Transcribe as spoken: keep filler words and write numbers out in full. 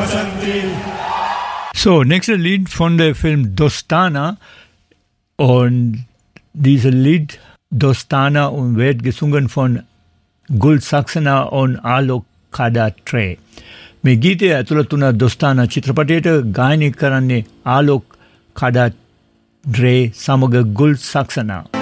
So, nächstes Lied von dem Film Dostana. Und dieses Lied Dostana und wird gesungen von Gul Saxena und Alok Kadatre. මේ ගීතය ඇතුළත් වුණ දොස්තානා චිත්‍රපටයට ගායනය කරන්නේ ආලෝක් කඩාඩ්‍රේ සමග ගුල් සක්සනා.